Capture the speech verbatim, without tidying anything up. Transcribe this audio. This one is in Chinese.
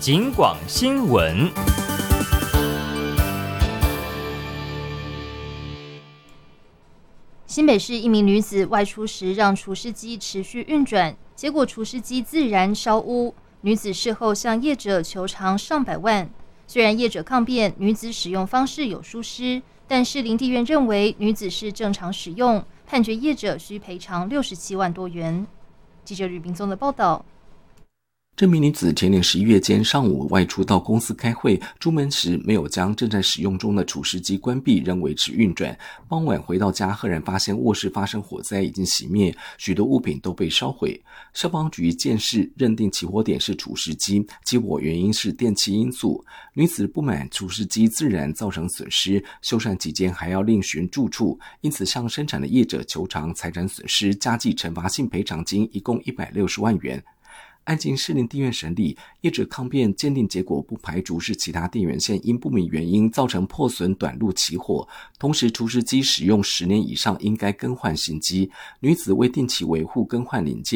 警广新闻。 新北市一名女子外出时让除湿机持续运转，结果除湿机自燃烧屋。女子事后向业者求偿上百万。虽然业者抗辩女子使用方式有疏失，但士林地院认为女子是正常使用，判决业者需赔偿六十七万多元。记者吕明宗的报道。 这名女子前年十一月间上午外出到公司开会，出门时没有将正在使用中的除湿机关闭，仍维持运转。傍晚回到家，赫然发现卧室发生火灾，已经熄灭，许多物品都被烧毁。消防局见势，认定起火点是除湿机，起火原因是电气因素。女子不满除湿机自燃造成损失，修缮期间还要另寻住处，因此向生产的业者求偿财产损失，加计惩罚性赔偿金一共一百六十万元。案经士林地院审理，业者抗辩鉴定结果不排除是其他电源线因不明原因造成破损短路起火，同时除湿机使用十年以上应该更换新机，女子未定期维护更换零件。